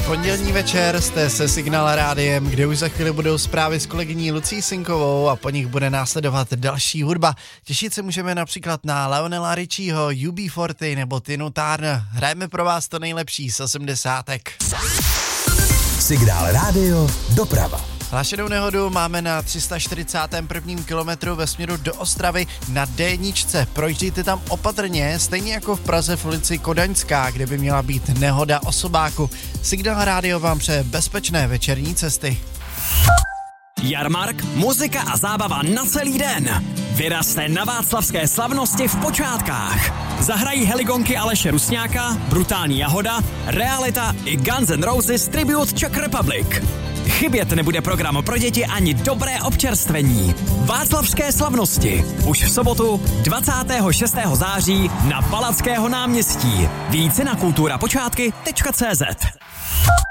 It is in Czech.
Pondělní večer jste se Signál rádiem, kde už za chvíli budou zprávy s kolegyní Lucí Sinkovou a po nich bude následovat další hudba. Těšit se můžeme například na Lionela Richieho, UB40 nebo Tinu Turner. Hrajeme pro vás to nejlepší z 80. Signál rádio doprava. Hlášenou nehodu máme na 341. kilometru ve směru do Ostravy na D1. Projíždějte tam opatrně, stejně jako v Praze v ulici Kodaňská, kde by měla být nehoda osobáku. Signál rádio vám přeje bezpečné večerní cesty. Jarmark, muzika a zábava na celý den. Vyrazte na václavské slavnosti v Počátkách. Zahrají heligonky Aleše Rusňáka, Brutální Jahoda, Realita i Guns N' Roses Tribute Czech Republic. Chybět nebude program pro děti ani dobré občerstvení. Václavské slavnosti. Už v sobotu 26. září na Palackého náměstí. Více na kulturapočátky.cz.